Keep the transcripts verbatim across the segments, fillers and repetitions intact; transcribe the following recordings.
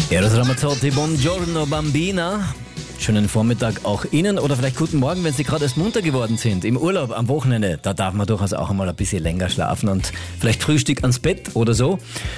Eros Ramazzotti, buongiorno Bambina. Schönen Vormittag auch Ihnen oder vielleicht guten Morgen, wenn Sie gerade erst munter geworden sind. Im Urlaub, am Wochenende, da darf man durchaus auch einmal ein bisschen länger schlafen und vielleicht Frühstück ans Bett oder so.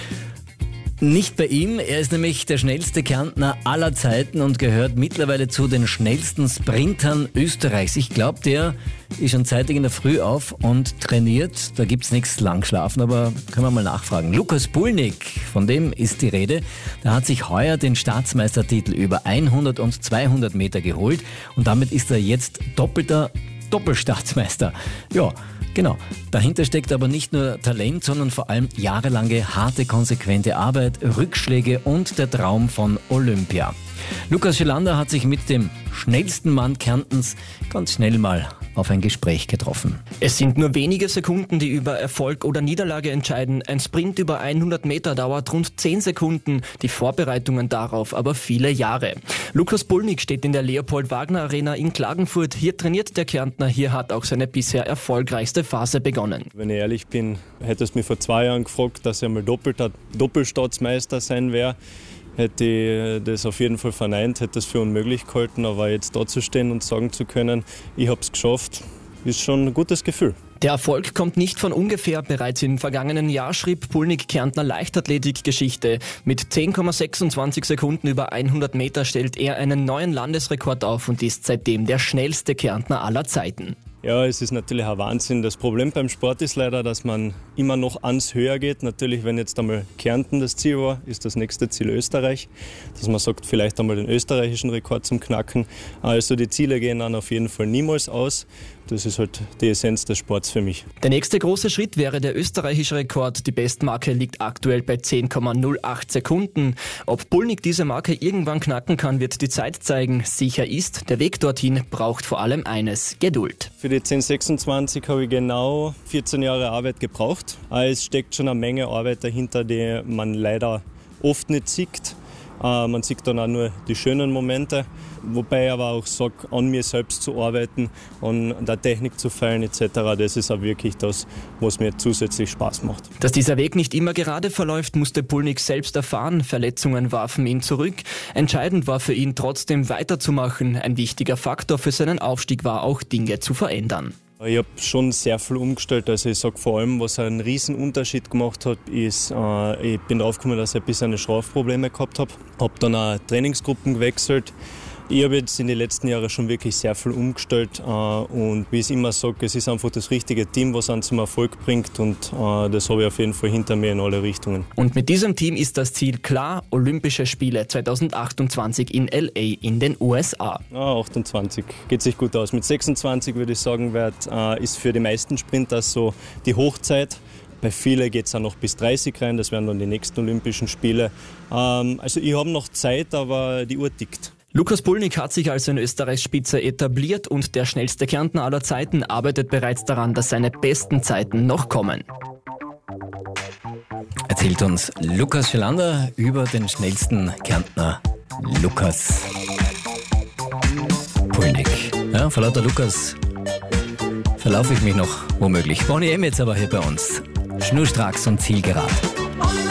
Nicht bei ihm, er ist nämlich der schnellste Kärntner aller Zeiten und gehört mittlerweile zu den schnellsten Sprintern Österreichs. Ich glaube, der ist schon zeitig in der Früh auf und trainiert. Da gibt's nichts Langschlafen, aber können wir mal nachfragen. Lukas Pulnik, von dem ist die Rede. Der hat sich heuer den Staatsmeistertitel über hundert und zweihundert Meter geholt und damit ist er jetzt doppelter Doppelstaatsmeister. Ja, genau. Dahinter steckt aber nicht nur Talent, sondern vor allem jahrelange harte, konsequente Arbeit, Rückschläge und der Traum von Olympia. Lukas Schilander hat sich mit dem schnellsten Mann Kärntens ganz schnell mal auf ein Gespräch getroffen. Es sind nur wenige Sekunden, die über Erfolg oder Niederlage entscheiden. Ein Sprint über hundert Meter dauert rund zehn Sekunden, die Vorbereitungen darauf aber viele Jahre. Lukas Pulnik steht in der Leopold-Wagner-Arena in Klagenfurt. Hier trainiert der Kärntner, hier hat auch seine bisher erfolgreichste Phase begonnen. Wenn ich ehrlich bin, hättest du mich vor zwei Jahren gefragt, dass ich einmal doppelter Doppelstaatsmeister sein werde, hätte ich das auf jeden Fall verneint, hätte das für unmöglich gehalten, aber jetzt da zu stehen und sagen zu können, ich habe es geschafft, ist schon ein gutes Gefühl. Der Erfolg kommt nicht von ungefähr. Bereits im vergangenen Jahr schrieb Pulnik Kärntner Leichtathletik-Geschichte. Mit zehn Komma sechsundzwanzig Sekunden über hundert Meter stellt er einen neuen Landesrekord auf und ist seitdem der schnellste Kärntner aller Zeiten. Ja, es ist natürlich ein Wahnsinn. Das Problem beim Sport ist leider, dass man immer noch ans höher geht. Natürlich, wenn jetzt einmal Kärnten das Ziel war, ist das nächste Ziel Österreich. Dass man sagt, vielleicht einmal den österreichischen Rekord zum Knacken. Also die Ziele gehen dann auf jeden Fall niemals aus. Das ist halt die Essenz des Sports für mich. Der nächste große Schritt wäre der österreichische Rekord. Die Bestmarke liegt aktuell bei zehn Komma null acht Sekunden. Ob Pulnik diese Marke irgendwann knacken kann, wird die Zeit zeigen. Sicher ist, der Weg dorthin braucht vor allem eines: Geduld. Für die zehn sechsundzwanzig habe ich genau vierzehn Jahre Arbeit gebraucht. Es steckt schon eine Menge Arbeit dahinter, die man leider oft nicht sieht. Man sieht dann auch nur die schönen Momente, wobei ich aber auch sage, an mir selbst zu arbeiten, an der Technik zu feilen et cetera. Das ist auch wirklich das, was mir zusätzlich Spaß macht. Dass dieser Weg nicht immer gerade verläuft, musste Pulnik selbst erfahren. Verletzungen warfen ihn zurück. Entscheidend war für ihn trotzdem weiterzumachen. Ein wichtiger Faktor für seinen Aufstieg war auch, Dinge zu verändern. Ich habe schon sehr viel umgestellt. Also ich sage vor allem, was einen riesen Unterschied gemacht hat, ist, äh, ich bin draufgekommen, dass ich ein bisschen Schlafprobleme gehabt habe. Habe dann auch Trainingsgruppen gewechselt. Ich habe jetzt in den letzten Jahren schon wirklich sehr viel umgestellt äh, und wie ich immer sage, es ist einfach das richtige Team, was einen zum Erfolg bringt und äh, das habe ich auf jeden Fall hinter mir in alle Richtungen. Und mit diesem Team ist das Ziel klar: Olympische Spiele zwanzig achtundzwanzig in L A in den U S A. Ah, achtundzwanzig geht sich gut aus. Mit sechsundzwanzig würde ich sagen, wird, äh, ist für die meisten Sprinter so die Hochzeit. Bei vielen geht es auch noch bis dreißig rein, das wären dann die nächsten Olympischen Spiele. Ähm, also ich habe noch Zeit, aber die Uhr tickt. Lukas Pulnik hat sich als in Österreichs Spitze etabliert und der schnellste Kärntner aller Zeiten arbeitet bereits daran, dass seine besten Zeiten noch kommen. Erzählt uns Lukas Schilander über den schnellsten Kärntner Lukas Pulnik. Ja, vor lauter Lukas verlaufe ich mich noch womöglich. Bonnie M. jetzt aber hier bei uns. Schnurstracks und zielgerad.